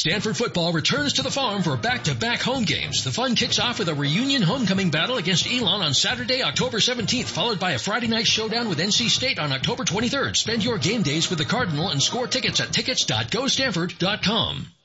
Stanford football returns to the Farm for back-to-back home games. The fun kicks off with a reunion homecoming battle against Elon on Saturday, October 17th, followed by a Friday night showdown with NC State on October 23rd. Spend your game days with the Cardinal and score tickets at tickets.gostanford.com.